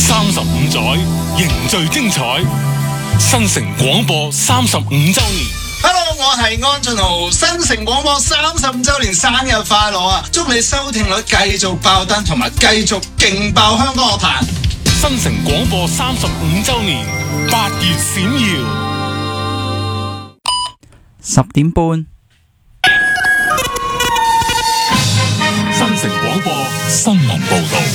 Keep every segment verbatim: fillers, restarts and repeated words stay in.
三十五載凝聚精彩，新城廣播三十五週年。 Hello， 我係安俊豪，新城廣播三十五週年生日快樂啊！祝你收聽率繼續爆燈，同埋繼續勁爆香港樂壇。 新城廣播三十五週年，八月閃耀。 十點半， 新城廣播新聞報道。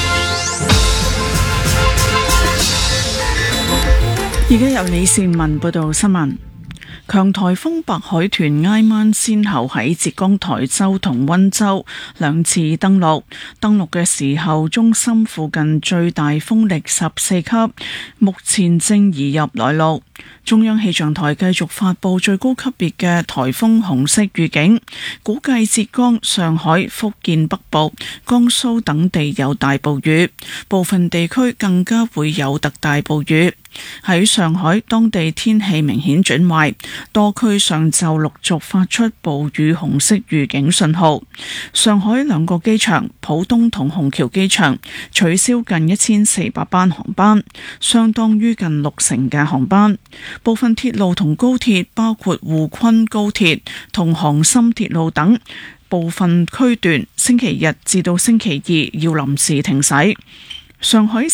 而家由李善文報道新聞。強颱風白海豚挨晚先後喺浙江台州同溫州兩次登陸，登陸嘅時候中心附近最大風力十四級，目前正移入內陸。中央氣象台繼續發佈最高級別嘅颱風紅色預警，估計浙江、上海、福建北部、江蘇等地有大暴雨，部分地區更加會有特大暴雨。喺上海，當地天氣明顯轉壞，多區上晝陸續發出暴雨紅色預警信號。上海兩個機場浦東同虹橋機場取消近一千四百班航班，相當於近六成嘅航班。部分鐵路同高鐵，包括滬昆高鐵同杭深鐵路等部分區段，星期日至到星期二要臨時停駛。上海